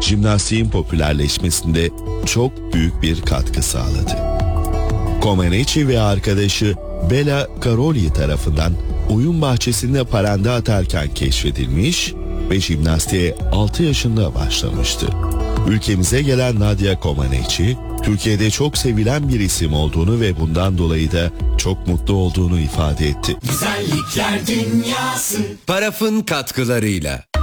jimnastiğin popülerleşmesinde çok büyük bir katkı sağladı. Comaneci ve arkadaşı Bela Karolyi tarafından oyun bahçesinde paranda atarken keşfedilmiş ve jimnastiğe 6 yaşında başlamıştı. Ülkemize gelen Nadia Comaneci, Türkiye'de çok sevilen bir isim olduğunu ve bundan dolayı da çok mutlu olduğunu ifade etti. Güzellikler dünyası. Paraf'ın katkılarıyla.